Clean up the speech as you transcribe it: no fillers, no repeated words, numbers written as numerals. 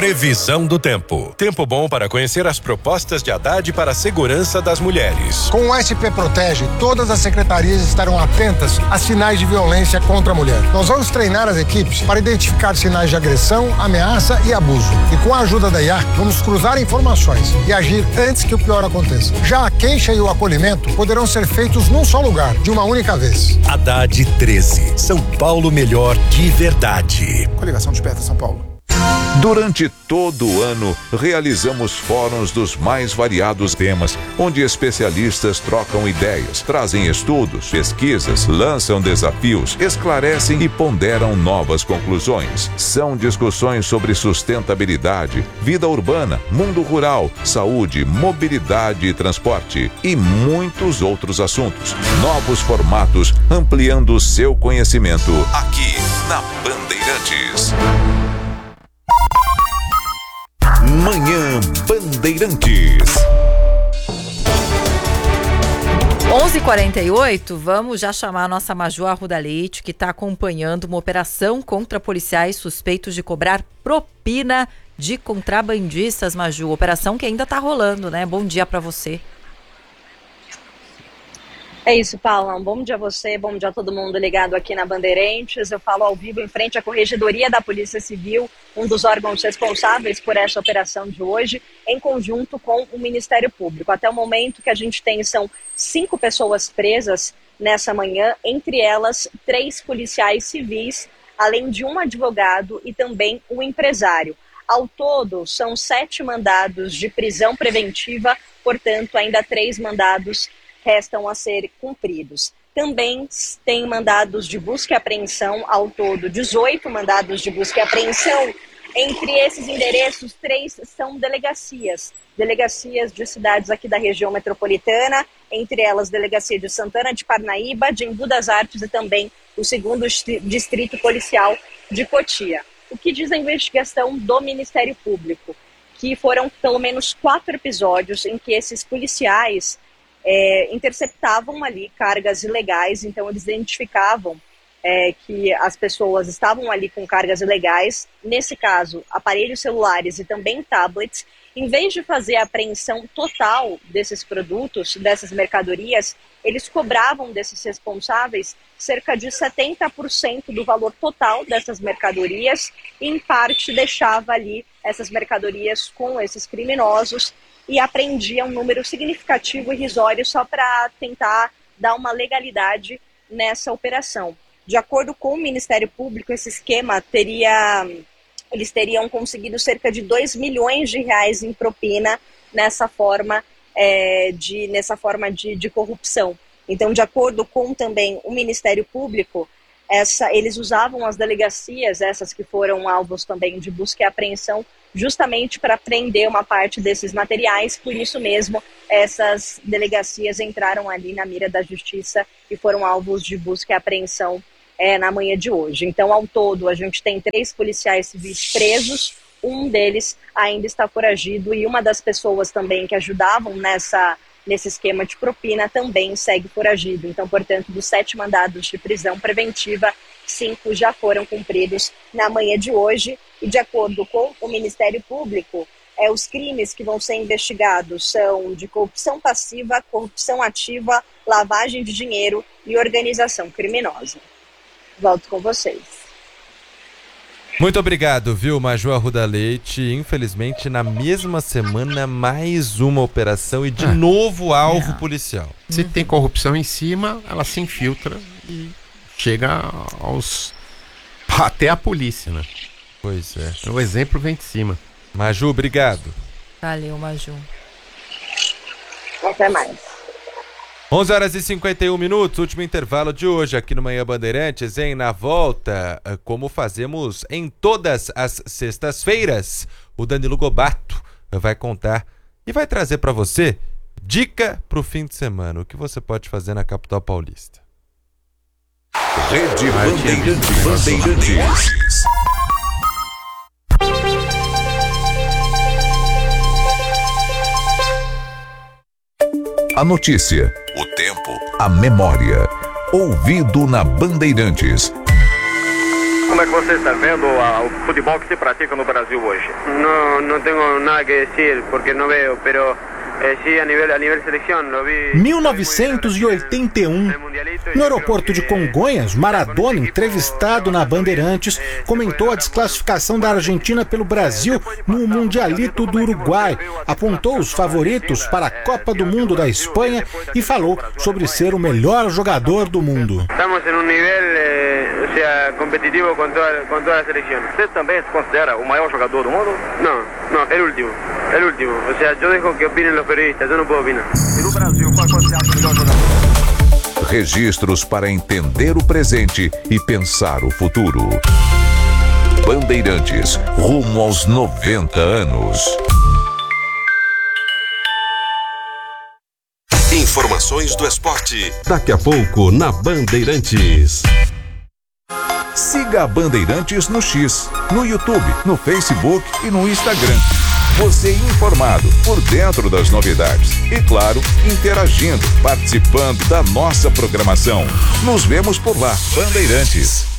Previsão do tempo. Tempo bom para conhecer as propostas de Haddad para a segurança das mulheres. Com o SP Protege, todas as secretarias estarão atentas a sinais de violência contra a mulher. Nós vamos treinar as equipes para identificar sinais de agressão, ameaça e abuso. E com a ajuda da IA, vamos cruzar informações e agir antes que o pior aconteça. Já a queixa e o acolhimento poderão ser feitos num só lugar, de uma única vez. Haddad 13. São Paulo melhor de verdade. Coligação Desperta São Paulo. Durante todo o ano, realizamos fóruns dos mais variados temas, onde especialistas trocam ideias, trazem estudos, pesquisas, lançam desafios, esclarecem e ponderam novas conclusões. São discussões sobre sustentabilidade, vida urbana, mundo rural, saúde, mobilidade e transporte e muitos outros assuntos. Novos formatos, ampliando o seu conhecimento aqui na Bandeirantes. Manhã Bandeirantes. 11h48, vamos já chamar a nossa Maju Arruda Leite, que está acompanhando uma operação contra policiais suspeitos de cobrar propina de contrabandistas, Maju. Operação que ainda está rolando, né? Bom dia para você. É isso, Paula. Um bom dia a você, bom dia a todo mundo ligado aqui na Bandeirantes. Eu falo ao vivo em frente à Corregedoria da Polícia Civil, um dos órgãos responsáveis por essa operação de hoje, em conjunto com o Ministério Público. Até o momento que a gente tem são 5 pessoas presas nessa manhã, entre elas 3 policiais civis, além de um advogado e também um empresário. Ao todo, são 7 mandados de prisão preventiva, portanto, ainda 3 mandados restam a ser cumpridos. Também tem mandados de busca e apreensão, ao todo 18 mandados de busca e apreensão. Entre esses endereços, 3 são delegacias de cidades aqui da região metropolitana, entre elas Delegacia de Santana de Parnaíba, de Embu das Artes e também o 2º Distrito Policial de Cotia. O que diz a investigação do Ministério Público? Que foram pelo menos 4 episódios em que esses policiais interceptavam ali cargas ilegais, então eles identificavam que as pessoas estavam ali com cargas ilegais, nesse caso, aparelhos celulares e também tablets. Em vez de fazer a apreensão total desses produtos, dessas mercadorias, eles cobravam desses responsáveis cerca de 70% do valor total dessas mercadorias e, em parte, deixava ali essas mercadorias com esses criminosos e apreendia um número significativo e irrisório só para tentar dar uma legalidade nessa operação. De acordo com o Ministério Público, esse esquema eles teriam conseguido cerca de 2 milhões de reais em propina nessa forma de corrupção. Então, de acordo com também o Ministério Público, eles usavam as delegacias, essas que foram alvos também de busca e apreensão, justamente para prender uma parte desses materiais. Por isso mesmo, essas delegacias entraram ali na mira da justiça e foram alvos de busca e apreensão na manhã de hoje. Então, ao todo, a gente tem 3 policiais civis presos, um deles ainda está foragido e uma das pessoas também que ajudavam nesse esquema de propina também segue foragido. Então, portanto, dos 7 mandados de prisão preventiva, 5 já foram cumpridos na manhã de hoje. E de acordo com o Ministério Público, os crimes que vão ser investigados são de corrupção passiva, corrupção ativa, lavagem de dinheiro e organização criminosa. Volto com vocês. Muito obrigado, viu, Maju Arruda Leite. Infelizmente, na mesma semana, mais uma operação e de novo alvo policial. Se tem corrupção em cima, ela se infiltra e chega até a polícia, né? Pois é. O exemplo vem de cima. Maju, obrigado. Valeu, Maju. Até mais. 11h51, último intervalo de hoje aqui no Manhã Bandeirantes, hein? Na volta, como fazemos em todas as sextas-feiras, o Danilo Gobato vai contar e vai trazer para você dica para o fim de semana, o que você pode fazer na capital paulista. Rede Bandeirantes. A notícia, o tempo, a memória. Ouvido na Bandeirantes. como é que você está vendo o futebol que se pratica no Brasil hoje? Não tenho nada que dizer, porque não vejo, pero sí, a nível seleção, lo vi. 1981, no aeroporto de Congonhas, Maradona, entrevistado na Bandeirantes, comentou a desclassificação da Argentina pelo Brasil no Mundialito do Uruguai, apontou os favoritos para a Copa do Mundo da Espanha e falou sobre ser o melhor jogador do mundo. Estamos em nível competitivo com toda a seleção. Você também se considera o maior jogador do mundo? Não, é o último. O sea, eu deixo que opinem os periodistas, eu não posso opinar. E no Brasil, qual você acha o melhor jogador? Registros para entender o presente e pensar o futuro. Bandeirantes, rumo aos 90 anos. Informações do esporte. Daqui a pouco na Bandeirantes. Siga a Bandeirantes no X, no YouTube, no Facebook e no Instagram. Você informado, por dentro das novidades e, claro, interagindo, participando da nossa programação. Nos vemos por lá, Bandeirantes.